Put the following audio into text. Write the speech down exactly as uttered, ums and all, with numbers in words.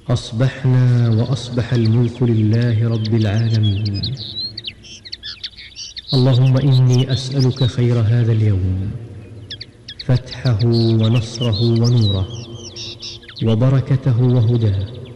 أصبحنا وأصبح الملك لله رب العالمين. اللهم إني أسألك خير هذا اليوم، فتحه ونصره ونوره وبركته وهداه،